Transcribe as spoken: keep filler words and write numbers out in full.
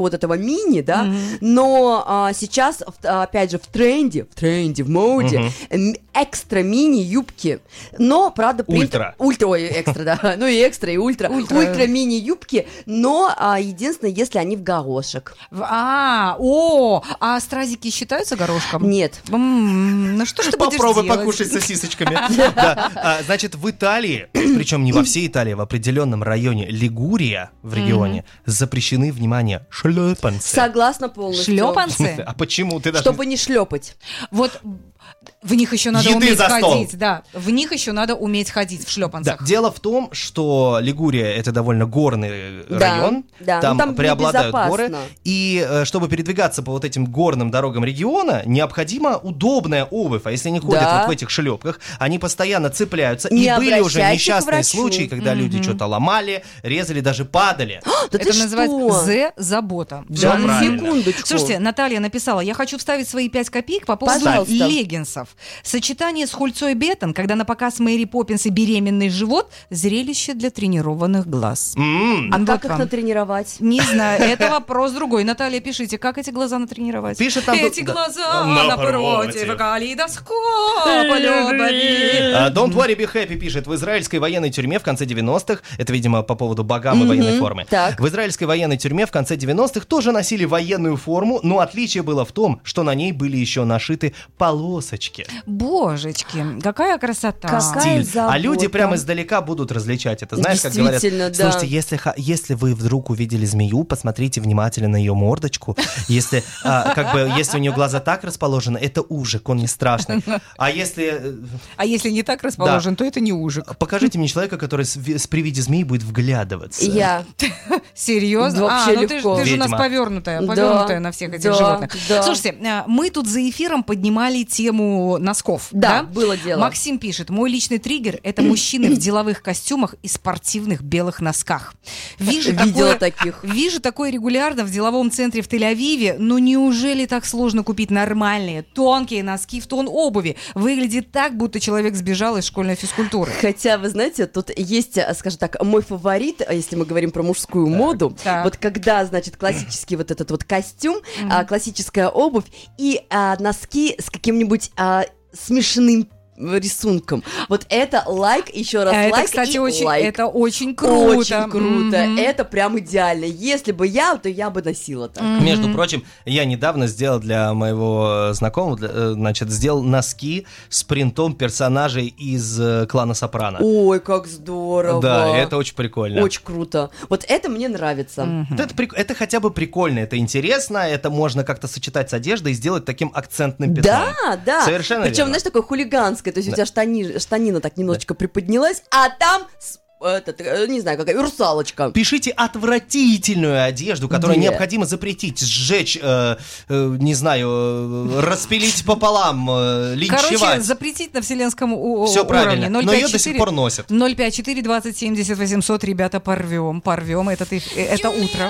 вот этого мини, да, mm-hmm. но а, сейчас, опять же, в тренде, в тренде, в моде, mm-hmm. экстра мини юбки, но, правда, принт... Ультра. Ультра, ой, экстра, да, ну и экстра, и ультра. Ультра, ультра мини юбки, но а, единственное, если они в горошек. А, о, а стразики считаются горошком? Нет. М-м, ну что ж ты будешь делать? Попробуй покушать сосисочками. Значит, в Италии, причем не во всей Италии, в определенном районе Лигурия, в регионе, запрещены, внимание, шлепанцы. Согласна полностью. Шлепанцы? А почему ты даже... Чтобы не шлепать. Вот в них еще надо Еды уметь за стол. ходить, да. В них еще надо уметь ходить в шлепанцах. Да, дело в том, что Лигурия — это довольно горный да, район, да. там, ну, там преобладают горы, и э, чтобы передвигаться по вот этим горным дорогам региона, необходима удобная обувь, а если они ходят да. вот в этих шлепках, они постоянно цепляются, не и были уже несчастные к случаи, когда mm-hmm. люди что-то ломали, резали, даже падали. Да это называется З-забота. Да, секундочку. Слушайте, Наталья написала: я хочу вставить свои пять копеек по поводу Пожалуйста. леггинсов. Сочетание с хульцой Беттон, когда на показ Мэри Поппинс и беременный живот, зрелище для тренированных глаз. Mm. А вот как вам. их натренировать? Не знаю, это вопрос другой. Наталья, пишите, как эти глаза натренировать? Пишет нам... Эти да. глаза напротив, напротив калейдоскопа любви. Uh, Don't worry, be happy пишет: в израильской военной тюрьме в конце девяностых, это, видимо, по поводу богам и военной формы, так. в израильской военной тюрьме в конце девяностых тоже носили военную форму, но отличие было в том, что на ней были еще нашиты полосочки. Божечки, какая красота. Какая Стиль. А люди прямо издалека будут различать это. Знаешь, как говорят, да. слушайте, если, если вы вдруг увидели змею, посмотрите внимательно на ее мордочку. Если, а, как бы, если у нее глаза так расположены, это ужик, он не страшный. А если... А если не так расположен, да. то это не ужик. Покажите мне человека, который с, с, при виде змеи будет вглядываться. Я. Серьезно? Да, а, ну ты, легко. ты же у нас повернутая, повернутая да. на всех этих да. животных. Да. Слушайте, мы тут за эфиром поднимали тему носков. Да, да, было дело. Максим пишет: мой личный триггер — это мужчины в деловых костюмах и спортивных белых носках. Вижу Видела такое, таких. Вижу такое регулярно в деловом центре в Тель-Авиве, но неужели так сложно купить нормальные, тонкие носки в тон обуви? Выглядит так, будто человек сбежал из школьной физкультуры. Хотя, вы знаете, тут есть, скажем так, мой фаворит, если мы говорим про мужскую моду, да. вот когда, значит, классический вот этот вот костюм, mm-hmm. а, классическая обувь и а, носки с каким-нибудь а, смешным рисунком. Вот это лайк, еще раз это, лайк кстати, и очень, лайк. это очень круто. Очень круто. Mm-hmm. Это прям идеально. Если бы я, то я бы носила так. Mm-hmm. Между прочим, я недавно сделал для моего знакомого, для, значит, сделал носки с принтом персонажей из э, клана Сопрано. Ой, как здорово. Да, это очень прикольно. Очень круто. Вот это мне нравится. Mm-hmm. Это, это, это хотя бы прикольно, это интересно, это можно как-то сочетать с одеждой и сделать таким акцентным пятном. Да, да. Совершенно Причем, верно. знаешь, такое хулиганское. То есть да. у тебя штани, штанина так немножечко да. приподнялась, а там... Этот, не знаю, какая русалочка. Пишите отвратительную одежду, которую Где? необходимо запретить, сжечь, э, э, не знаю, э, распилить пополам, э, линчевать. Короче, запретить на вселенском у- Все уровне. правильно, ноль но пять ее четыре до сих пор носят. ноль пять четыре двадцать семьдесят восемьсот, ребята, порвем, порвем этот, это утро.